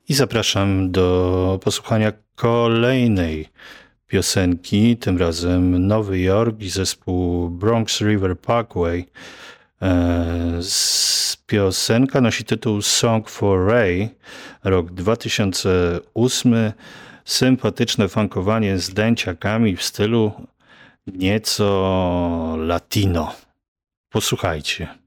I zapraszam do posłuchania kolejnej piosenki, tym razem Nowy Jork i zespół Bronx River Parkway. Piosenka nosi tytuł Song for Ray, rok 2008. Sympatyczne funkowanie z dęciakami w stylu nieco latino. Posłuchajcie.